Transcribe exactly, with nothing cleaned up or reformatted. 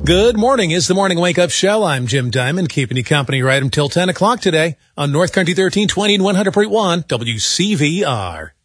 Good morning. It's the Morning Wake Up Show. I'm Jim Diamond, keeping you company right until ten o'clock today on North Country thirteen twenty and one hundred point one W C V R.